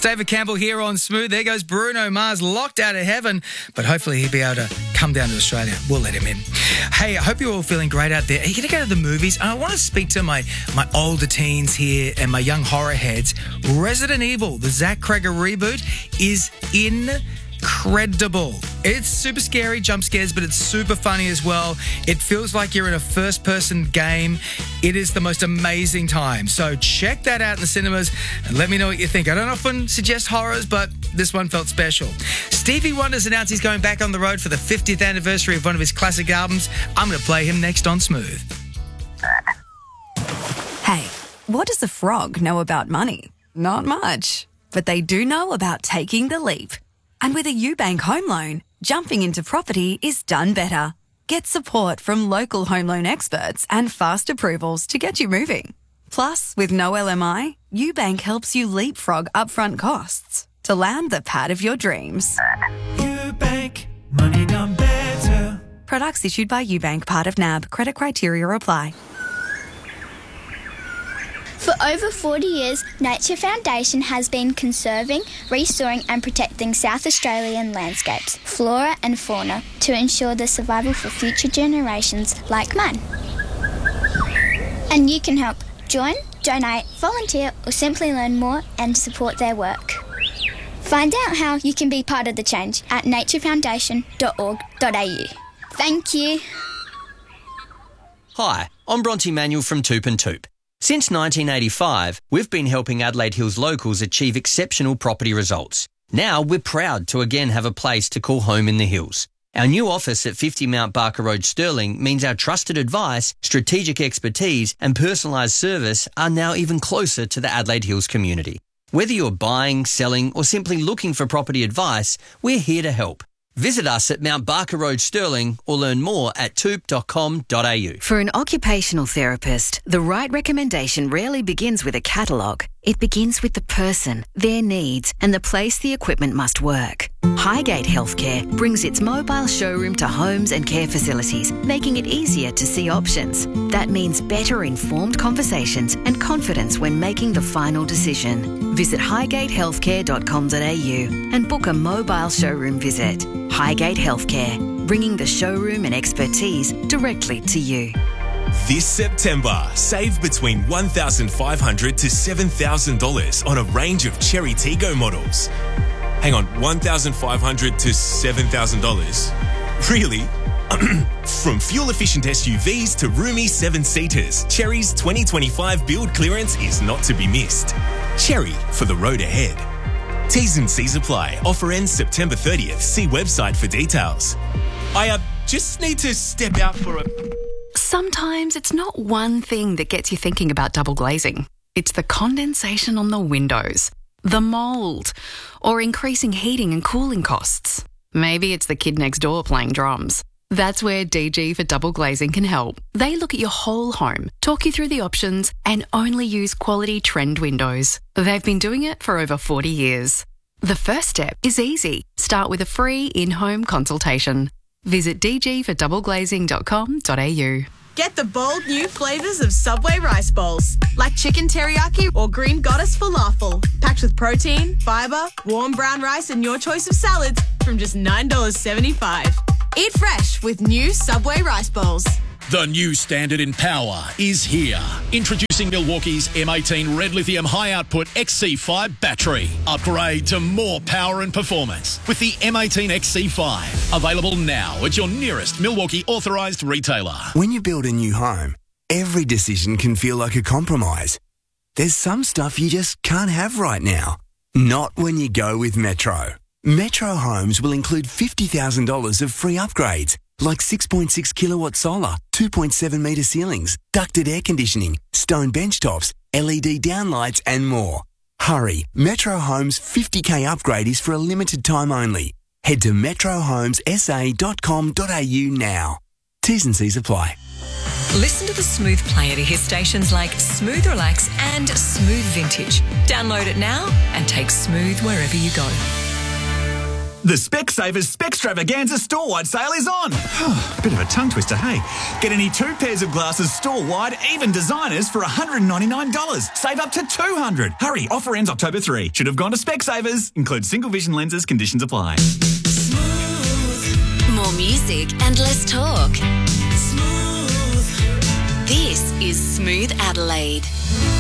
David Campbell here on Smooth. There goes Bruno Mars, locked out of heaven, but hopefully he'll be able to come down to Australia. We'll let him in. Hey, I hope you're all feeling great out there. Are you going to go to the movies? I want to speak to my older teens here and my young horror heads. Resident Evil, the Zach Cregger reboot, is incredible. It's super scary, jump scares, but it's super funny as well. It feels like you're in a first-person game. It is the most amazing time. So check that out in the cinemas and let me know what you think. I don't often suggest horrors, but this one felt special. Stevie Wonder's announced he's going back on the road for the 50th anniversary of one of his classic albums. I'm going to play him next on Smooth. Hey, what does a frog know about money? Not much. But they do know about taking the leap. And with a UBank home loan, jumping into property is done better. Get support from local home loan experts and fast approvals to get you moving. Plus, with no LMI, UBank helps you leapfrog upfront costs to land the pad of your dreams. UBank, money done better. Products issued by UBank, part of NAB. Credit criteria apply. For over 40 years, Nature Foundation has been conserving, restoring and protecting South Australian landscapes, flora and fauna to ensure the survival for future generations like mine. And you can help. Join, donate, volunteer or simply learn more and support their work. Find out how you can be part of the change at naturefoundation.org.au. Thank you. Hi, I'm Bronte Manuel from Toop and Toop. Since 1985, we've been helping Adelaide Hills locals achieve exceptional property results. Now we're proud to again have a place to call home in the hills. Our new office at 50 Mount Barker Road, Stirling, means our trusted advice, strategic expertise and personalised service are now even closer to the Adelaide Hills community. Whether you're buying, selling or simply looking for property advice, we're here to help. Visit us at Mount Barker Road, Stirling, or learn more at toop.com.au. For an occupational therapist, the right recommendation rarely begins with a catalogue. It begins with the person, their needs, and the place the equipment must work. Highgate Healthcare brings its mobile showroom to homes and care facilities, making it easier to see options. That means better informed conversations and confidence when making the final decision. Visit highgatehealthcare.com.au and book a mobile showroom visit. Highgate Healthcare, bringing the showroom and expertise directly to you. This September, save between $1,500 to $7,000 on a range of Cherry Tiggo models. Hang on, $1,500 to $7,000? Really? From fuel-efficient SUVs to roomy seven-seaters, Cherry's 2025 build clearance is not to be missed. Cherry for the road ahead. T's and C's apply. Offer ends September 30th. See website for details. I just need to step out for a... Sometimes it's not one thing that gets you thinking about double glazing. It's the condensation on the windows, the mould, or increasing heating and cooling costs. Maybe it's the kid next door playing drums. That's where DG for Double Glazing can help. They look at your whole home, talk you through the options, and only use quality trend windows. They've been doing it for over 40 years. The first step is easy. Start with a free in-home consultation. Visit dgfordoubleglazing.com.au. Get the bold new flavours of Subway rice bowls, like chicken teriyaki or green goddess falafel, packed with protein, fibre, warm brown rice and your choice of salads from just $9.75. Eat fresh with new Subway rice bowls. The new standard in power is here. Introducing Milwaukee's M18 Red Lithium High Output XC5 battery. Upgrade to more power and performance with the M18 XC5. Available now at your nearest Milwaukee authorised retailer. When you build a new home, every decision can feel like a compromise. There's some stuff you just can't have right now. Not when you go with Metro. Metro Homes will include $50,000 of free upgrades, like 6.6 kilowatt solar, 2.7 metre ceilings, ducted air conditioning, stone benchtops, LED downlights and more. Hurry, Metro Homes 50k upgrade is for a limited time only. Head to metrohomesa.com.au now. T's and C's apply. Listen to the Smooth Player to hear stations like Smooth Relax and Smooth Vintage. Download it now and take Smooth wherever you go. The Specsavers Specstravaganza store-wide sale is on. Bit of a tongue twister, hey? Get any 2 pairs of glasses store-wide, even designers, for $199. Save up to $200. Hurry, offer ends October 3. Should have gone to Specsavers. Includes single vision lenses, conditions apply. More music and less talk. This is Smooth Adelaide.